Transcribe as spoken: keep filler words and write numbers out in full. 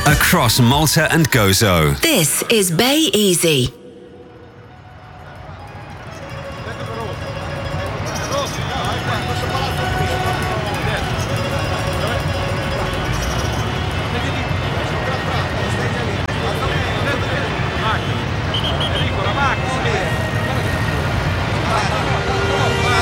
across Malta and Gozo. This is Bay Easy.